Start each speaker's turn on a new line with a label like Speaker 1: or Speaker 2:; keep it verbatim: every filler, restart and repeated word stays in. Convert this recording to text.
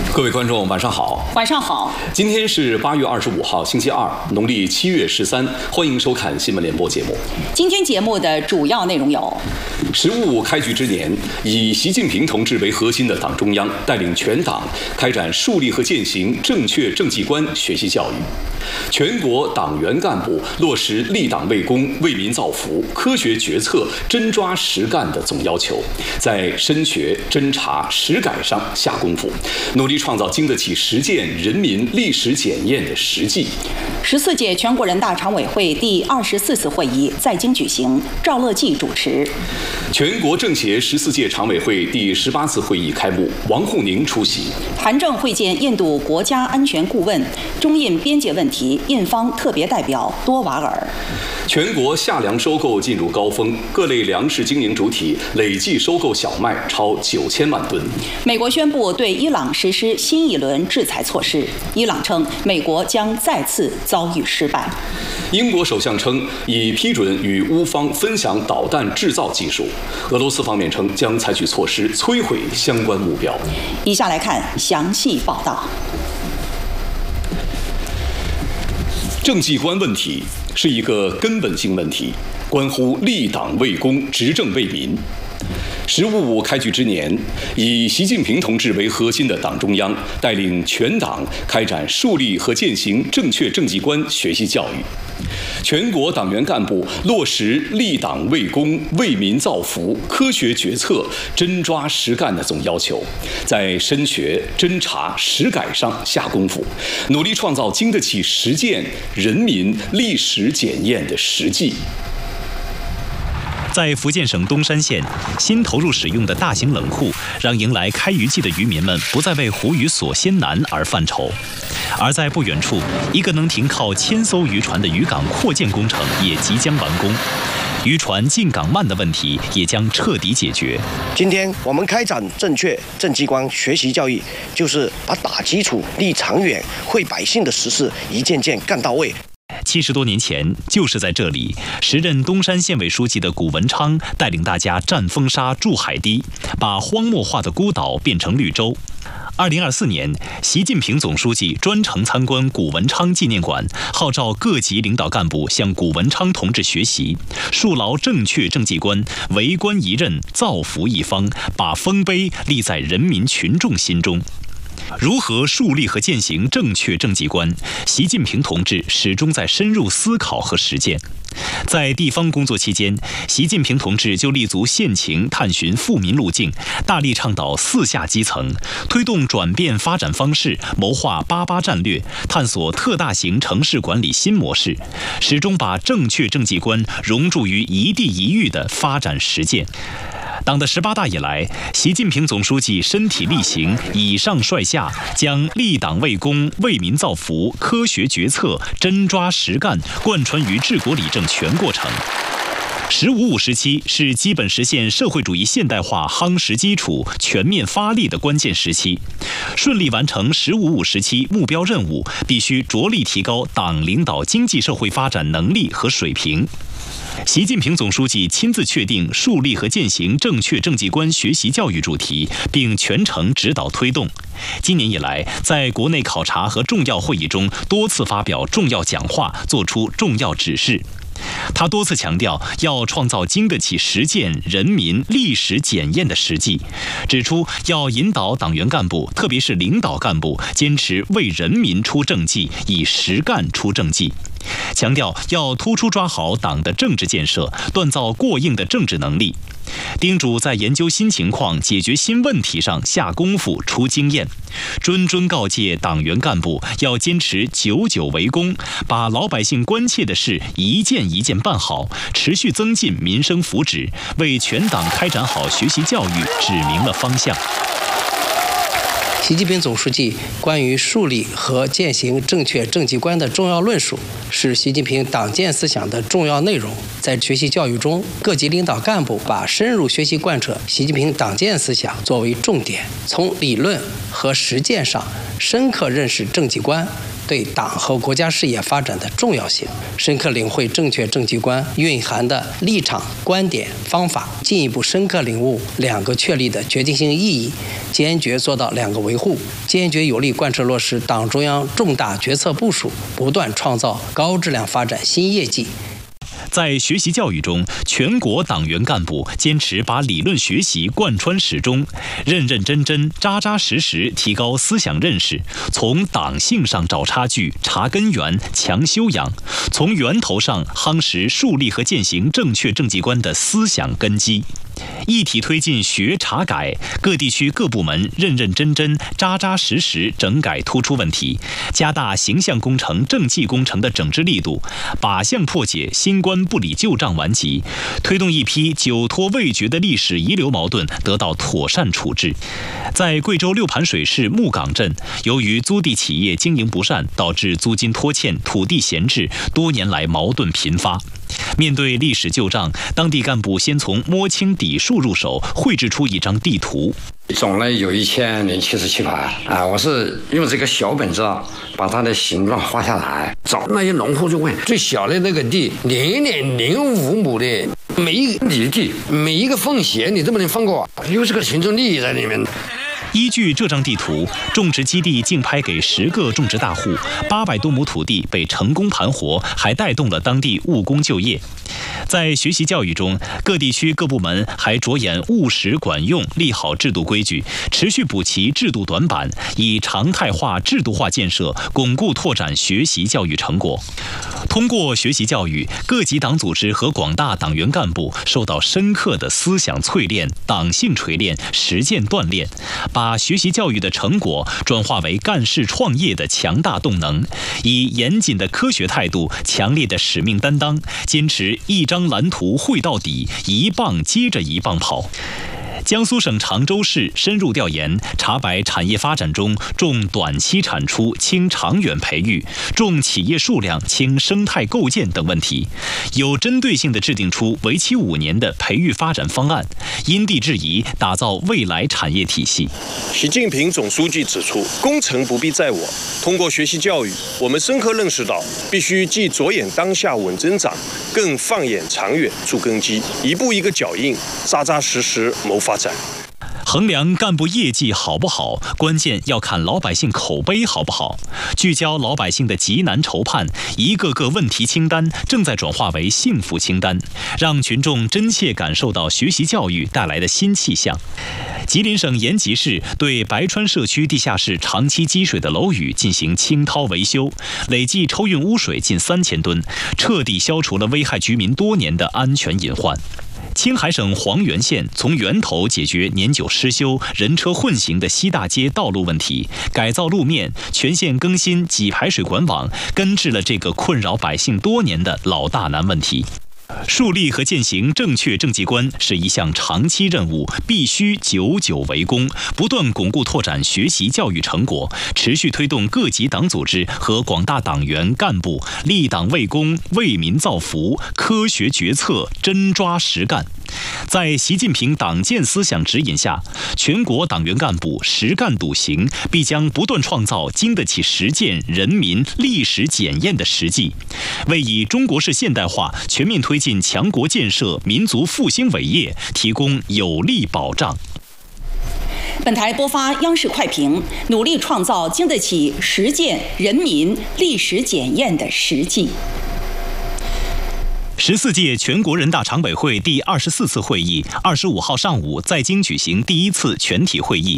Speaker 1: 各位观众，晚上好。
Speaker 2: 晚上好。
Speaker 1: 今天是八月二十五号，星期二，农历七月十三。欢迎收看新闻联播节目。
Speaker 2: 今天节目的主要内容有：
Speaker 1: 十五五开局之年，以习近平同志为核心的党中央带领全党开展树立和践行正确政绩观学习教育，全国党员干部落实立党为公、为民造福、科学决策、真抓实干的总要求，在深学、侦查、实改上下功夫，努力创造经得起实践、人民历史检验的实际。
Speaker 2: 十四届全国人大常委会第二十四次会议在京举行，赵乐际主持。
Speaker 1: 全国政协十四届常委会第十八次会议开幕，王沪宁出席。
Speaker 2: 韩正会见印度国家安全顾问，中印边界问题印方特别代表多瓦尔。
Speaker 1: 全国夏粮收购进入高峰，各类粮食经营主体累计收购小麦超九千万吨。
Speaker 2: 美国宣布对伊朗实施新一轮制裁措施，伊朗称美国将再次遭遇失败。
Speaker 1: 英国首相称已批准与乌方分享导弹制造技术，俄罗斯方面称将采取措施摧毁相关目标。
Speaker 2: 以下来看详细报道。
Speaker 1: 政绩观问题是一个根本性问题，关乎立党为公、执政为民。十五五开局之年，以习近平同志为核心的党中央带领全党开展树立和践行正确政绩观学习教育，全国党员干部落实立党为公、为民造福、科学决策、真抓实干的总要求，在深学、侦查、实改上下功夫，努力创造经得起实践、人民历史检验的实际。
Speaker 3: 在福建省东山县，新投入使用的大型冷库，让迎来开渔季的渔民们不再为湖鱼所鲜难而犯愁。而在不远处，一个能停靠千艘渔船的渔港扩建工程也即将完工，渔船进港慢的问题也将彻底解决。
Speaker 4: 今天我们开展正确政绩观学习教育，就是把打基础、立长远、惠百姓的实事一件件干到位。
Speaker 3: 七十多年前，就是在这里，时任东山县委书记的谷文昌带领大家战风沙、筑海堤，把荒漠化的孤岛变成绿洲。二零二四年，习近平总书记专程参观谷文昌纪念馆，号召各级领导干部向谷文昌同志学习，树牢正确政绩观，为官一任，造福一方，把丰碑立在人民群众心中。如何树立和践行正确政绩观，习近平同志始终在深入思考和实践。在地方工作期间，习近平同志就立足县情，探寻富民路径，大力倡导四下基层，推动转变发展方式，谋划八八战略，探索特大型城市管理新模式，始终把正确政绩观融入于一地一域的发展实践。党的十八大以来，习近平总书记身体力行，以上率下，将立党为公、为民造福、科学决策、真抓实干贯穿于治国理政全过程。十五五时期是基本实现社会主义现代化夯实基础、全面发力的关键时期。顺利完成十五五时期目标任务，必须着力提高党领导经济社会发展能力和水平。习近平总书记亲自确定树立和践行正确政绩观学习教育主题，并全程指导推动。今年以来，在国内考察和重要会议中多次发表重要讲话，作出重要指示。他多次强调要创造经得起实践、人民历史检验的实际，指出要引导党员干部，特别是领导干部，坚持为人民出政绩，以实干出政绩。强调要突出抓好党的政治建设，锻造过硬的政治能力。叮嘱在研究新情况、解决新问题上下功夫、出经验。谆谆告诫党员干部要坚持久久为公，把老百姓关切的事一件一件办好，持续增进民生福祉，为全党开展好学习教育指明了方向。
Speaker 5: 习近平总书记关于树立和践行正确政绩观的重要论述，是习近平党建思想的重要内容。在学习教育中，各级领导干部把深入学习贯彻习近平党建思想作为重点，从理论和实践上深刻认识政绩观对党和国家事业发展的重要性，深刻领会正确政绩观蕴含的立场、观点、方法，进一步深刻领悟两个确立的决定性意义，坚决做到两个维护，坚决有力贯彻落实党中央重大决策部署，不断创造高质量发展新业绩。
Speaker 3: 在学习教育中，全国党员干部坚持把理论学习贯穿始终，认认真真、扎扎实实提高思想认识，从党性上找差距、查根源、强修养，从源头上夯实树立和践行正确政绩观的思想根基。一体推进学查改，各地区各部门认认真真、扎扎实实整改突出问题，加大形象工程、政绩工程的整治力度，靶向破解新官不理旧账顽疾，推动一批久拖未决的历史遗留矛盾得到妥善处置。在贵州六盘水市木岗镇，由于租地企业经营不善，导致租金拖欠、土地闲置，多年来矛盾频发。面对历史旧账，当地干部先从摸清底数入手，绘制出一张地图。
Speaker 6: 总呢有一千零七十七盘啊，我是用这个小本子把它的形状画下来，找那些农户就问，最小的那个地零点零五亩的，每一里地每一个缝隙你这么能放过，有这个群众利益在里面。
Speaker 3: 依据这张地图，种植基地竞拍给十个种植大户，八百多亩土地被成功盘活，还带动了当地务工就业。在学习教育中，各地区各部门还着眼务实管用，立好制度规矩，持续补齐制度短板，以常态化、制度化建设巩固拓展学习教育成果。通过学习教育，各级党组织和广大党员干部受到深刻的思想淬炼、党性锤炼、实践锻炼，把学习教育的成果转化为干事创业的强大动能，以严谨的科学态度、强烈的使命担当，坚持一张蓝图绘到底，一棒接着一棒跑。江苏省常州市深入调研，查白产业发展中重短期产出轻长远培育、重企业数量轻生态构建等问题，有针对性地制定出为期五年的培育发展方案，因地制宜打造未来产业体系。
Speaker 7: 习近平总书记指出，功成不必在我。通过学习教育，我们深刻认识到，必须既着眼当下稳增长，更放眼长远筑根基，一步一个脚印，扎扎实实谋发展。
Speaker 3: 衡量干部业绩好不好，关键要看老百姓口碑好不好。聚焦老百姓的急难愁盼，一个个问题清单正在转化为幸福清单，让群众真切感受到学习教育带来的新气象。吉林省延吉市对白川社区地下室长期积水的楼宇进行清掏维修，累计抽运污水近三千吨，彻底消除了危害居民多年的安全隐患。青海省黄原县从源头解决年久失修、人车混行的西大街道路问题，改造路面，全县更新给排水管网，根治了这个困扰百姓多年的老大难问题。树立和践行正确政绩观是一项长期任务，必须久久为功，不断巩固拓展学习教育成果，持续推动各级党组织和广大党员干部立党为公、为民造福，科学决策，真抓实干。在习近平党建思想指引下，全国党员干部实干笃行，必将不断创造经得起实践、人民、历史检验的实际，为以中国式现代化全面推进强国建设、民族复兴伟业提供有力保障。
Speaker 2: 本台播发央视快评，努力创造经得起实践、人民、历史检验的实际。
Speaker 3: 十四届全国人大常委会第二十四次会议二十五号上午在京举行第一次全体会议。